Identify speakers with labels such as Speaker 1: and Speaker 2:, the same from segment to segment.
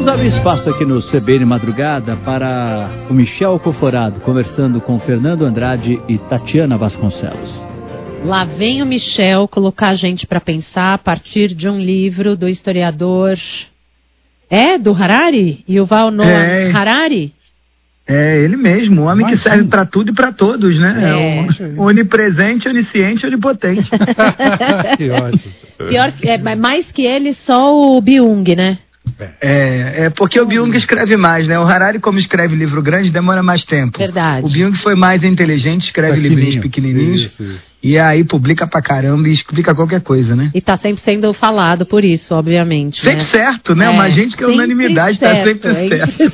Speaker 1: Vamos abrir espaço aqui no CBN Madrugada para o Michel Coforado, conversando com Fernando Andrade e Tatiana Vasconcelos.
Speaker 2: Lá vem o Michel colocar a gente para pensar a partir de um livro do historiador... do Harari? Yuval Noah Harari?
Speaker 3: É ele mesmo, o homem que serve para tudo e para todos, né? Onipresente, onisciente, onipotente.
Speaker 4: Que ótimo.
Speaker 2: Pior, mais que ele, só o Byung, né?
Speaker 3: Porque o Byung escreve mais, né? O Harari, como escreve livro grande, demora mais tempo.
Speaker 2: Verdade.
Speaker 3: O Byung foi mais inteligente, escreve livrinhos pequenininhos. Isso. E aí publica pra caramba e explica qualquer coisa, né?
Speaker 2: E tá sempre sendo falado por isso, obviamente.
Speaker 3: Sempre certo, né? Uma gente que é unanimidade, tá sempre certo.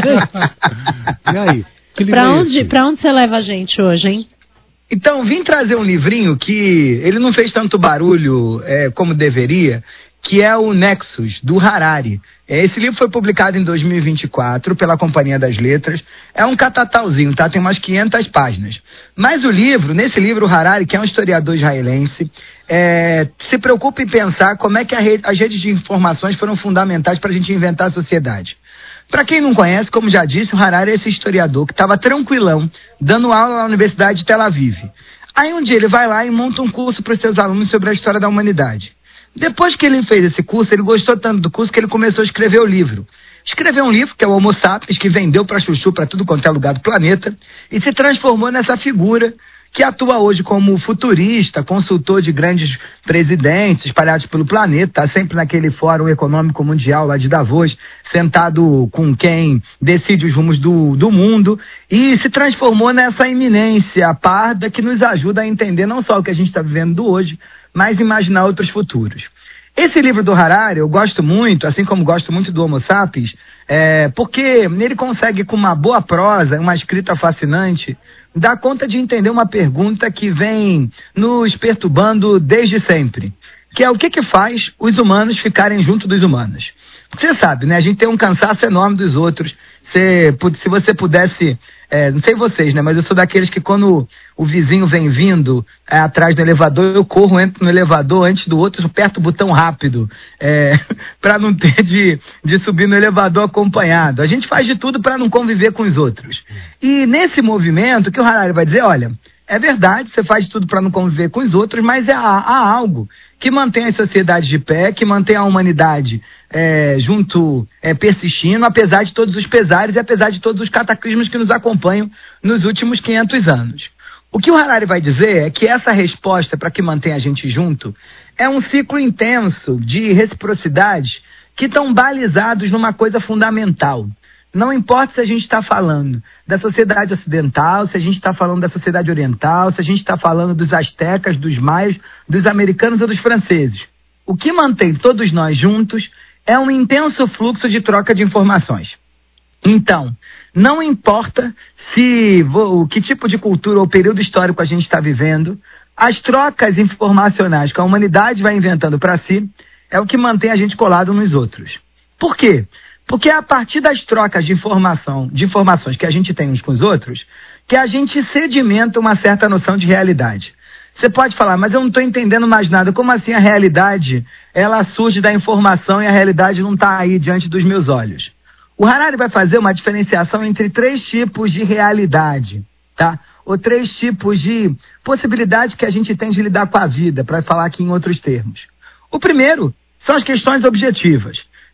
Speaker 4: E aí? Que livro
Speaker 3: pra
Speaker 2: onde você leva a gente hoje, hein?
Speaker 3: Então, vim trazer um livrinho que ele não fez tanto barulho como deveria, que é o Nexus, do Harari. Esse livro foi publicado em 2024 pela Companhia das Letras. É um catatauzinho, tá? Tem umas 500 páginas. Mas nesse livro, o Harari, que é um historiador israelense, se preocupa em pensar como é que as redes de informações foram fundamentais para a gente inventar a sociedade. Para quem não conhece, como já disse, o Harari é esse historiador que estava tranquilão, dando aula na Universidade de Tel Aviv. Aí um dia ele vai lá e monta um curso para os seus alunos sobre a história da humanidade. Depois que ele fez esse curso, ele gostou tanto do curso que ele começou a escrever o livro. Escreveu um livro, que é o Homo Sapiens, que vendeu para chuchu para tudo quanto é lugar do planeta, e se transformou nessa figura que atua hoje como futurista, consultor de grandes presidentes espalhados pelo planeta, está sempre naquele Fórum Econômico Mundial lá de Davos, sentado com quem decide os rumos do mundo, e se transformou nessa iminência parda que nos ajuda a entender não só o que a gente está vivendo do hoje, mas imaginar outros futuros. Esse livro do Harari eu gosto muito, assim como gosto muito do Homo Sapiens, porque ele consegue, com uma boa prosa, uma escrita fascinante, dar conta de entender uma pergunta que vem nos perturbando desde sempre, que é o que faz os humanos ficarem junto dos humanos. Você sabe, né? A gente tem um cansaço enorme dos outros. Se você pudesse, não sei vocês, né? Mas eu sou daqueles que quando o vizinho vem vindo atrás do elevador, eu corro, entro no elevador antes do outro, aperto o botão rápido, para não ter de subir no elevador acompanhado. A gente faz de tudo para não conviver com os outros. E nesse movimento, que o Harari vai dizer, olha, é verdade, você faz de tudo para não conviver com os outros, mas há algo que mantém as sociedades de pé, que mantém a humanidade persistindo, apesar de todos os pesares e apesar de todos os cataclismos que nos acompanham nos últimos 500 anos. O que o Harari vai dizer é que essa resposta para que mantém a gente junto é um ciclo intenso de reciprocidade que estão balizados numa coisa fundamental. Não importa se a gente está falando da sociedade ocidental, se a gente está falando da sociedade oriental, se a gente está falando dos astecas, dos maias, dos americanos ou dos franceses. O que mantém todos nós juntos é um intenso fluxo de troca de informações. Então, não importa que tipo de cultura ou período histórico a gente está vivendo, as trocas informacionais que a humanidade vai inventando para si é o que mantém a gente colado nos outros. Por quê? Porque é a partir das trocas de informações que a gente tem uns com os outros, que a gente sedimenta uma certa noção de realidade. Você pode falar, mas eu não estou entendendo mais nada. Como assim a realidade, ela surge da informação e a realidade não está aí diante dos meus olhos? O Harari vai fazer uma diferenciação entre 3 tipos de realidade, tá? Ou 3 tipos de possibilidade que a gente tem de lidar com a vida, para falar aqui em outros termos. O primeiro são as questões objetivas.